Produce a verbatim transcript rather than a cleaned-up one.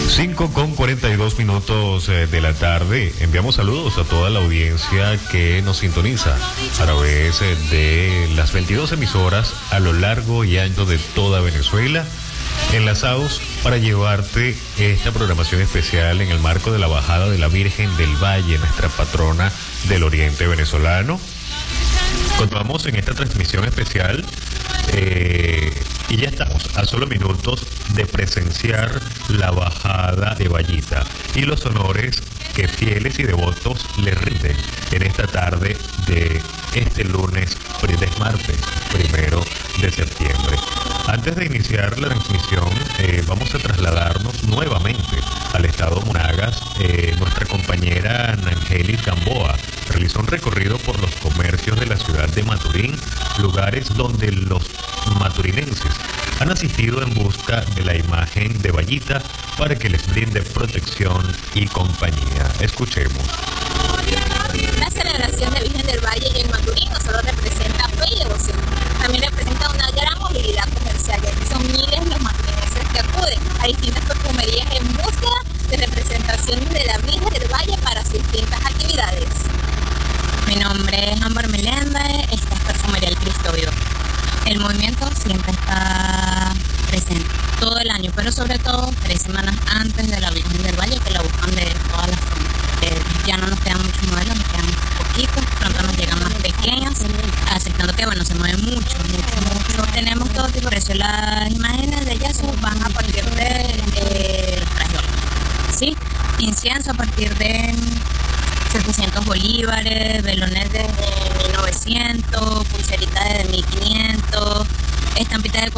cinco con cuarenta y dos minutos de la tarde. Enviamos saludos a toda la audiencia que nos sintoniza a través de las veintidós emisoras a lo largo y ancho de toda Venezuela, enlazados para llevarte esta programación especial en el marco de la bajada de la Virgen del Valle, nuestra patrona del oriente venezolano. Continuamos en esta transmisión especial eh, y ya estamos a solo minutos de presenciar la bajada de Vallita y los honores que fieles y devotos le rinden en esta tarde de este lunes, es martes, primero de septiembre. Antes de iniciar la transmisión, eh, vamos a trasladarnos nuevamente al estado Monagas. Eh, nuestra compañera Nangeli Gamboa realizó un recorrido por los comercios de la ciudad de Maturín, lugares donde los maturinenses han asistido en busca de la imagen de Vallita para que les brinde protección y compañía. Escuchemos. La celebración de Virgen del Valle en Maturín no solo representa fe y devoción, también representa una gran movilidad comercial, ya que son miles los maturinenses que acuden a distintas perfumerías en búsqueda de representaciones de la Virgen del Valle para sus distintas actividades. Mi nombre es Ámbar Meléndez, esta es Perfumería El Cristo Vivo. El movimiento siempre está presente todo el año, pero sobre todo tres semanas antes de la Virgen del Valle, que la buscan de todas las formas. Eh, ya no nos quedan muchos modelos, nos quedan poquitos, pronto nos llegan más pequeñas, aceptando que bueno, se mueve mucho, mucho, mucho. Tenemos todo tipo, por eso las imágenes de ellas van a partir de eh, los trajes, ¿sí? Incienso a partir de setecientos bolívares, velones de mil novecientos, pulseritas de mil quinientos, estampitas de